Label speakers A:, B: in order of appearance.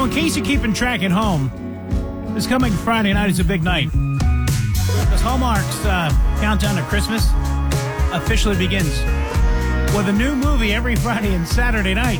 A: in case you're keeping track at home, this coming Friday night is a big night. Because Hallmark's countdown to Christmas officially begins with a new movie every Friday and Saturday night.